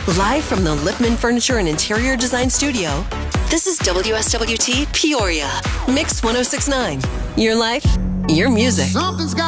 Live from the Lipman Furniture and Interior Design Studio, this is WSWT Peoria, Mix 1069. Your life, your music. Something's got